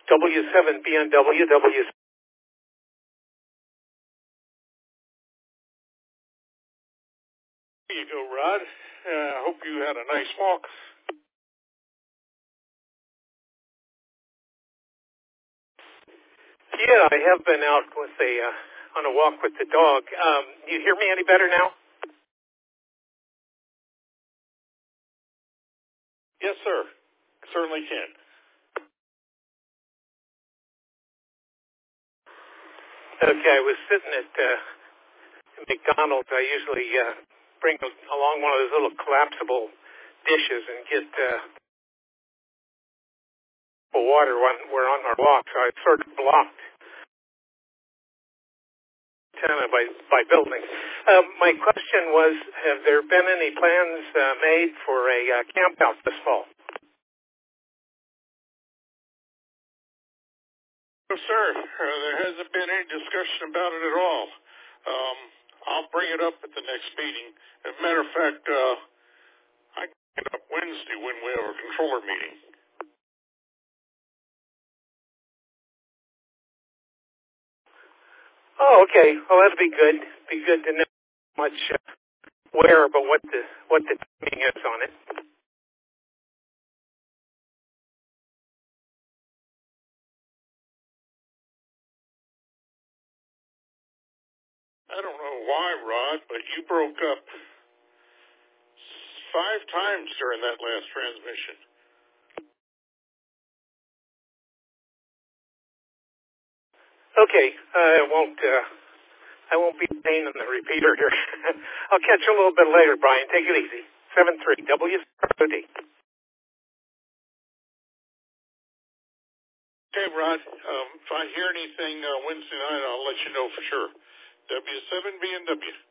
W7BMW, W. There you go, Rod. I hope you had a nice walk. Yeah, I have been out with on a walk with the dog. You hear me any better now? Yes, sir. Certainly can. Okay, I was sitting at McDonald's. I usually bring along one of those little collapsible dishes and get water when we're on our walk, so I sort of blocked antenna by building. My question was, have there been any plans made for a camp out this fall? No, sir. There hasn't been any discussion about it at all. I'll bring it up at the next meeting. As a matter of fact, I can bring it up Wednesday when we have a controller meeting. Oh, okay. Well, that'd be good. Be good to know much where, but what the timing is on it. I don't know why, Rod, but you broke up 5 times during that last transmission. Okay, I won't be a pain in the repeater here. I'll catch you a little bit later, Brian. Take it easy. 73 WD. Okay, Rod. If I hear anything Wednesday night, I'll let you know for sure. W7BMW.